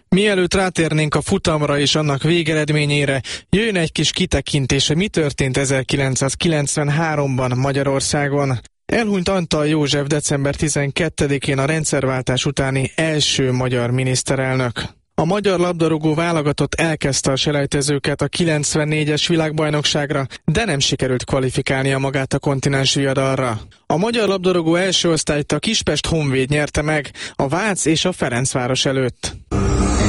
Mielőtt rátérnénk a futamra és annak végeredményére, jöjjön egy kis kitekintése, mi történt 1993-ban Magyarországon. Elhunyt Antall József december 12-én a rendszerváltás utáni első magyar miniszterelnök. A magyar labdarúgó válogatott elkezdte a selejtezőket a 94-es világbajnokságra, de nem sikerült kvalifikálnia magát a kontinens viadalra. A magyar labdarúgó első osztályt a Kispest Honvéd nyerte meg a Vác és a Ferencváros előtt.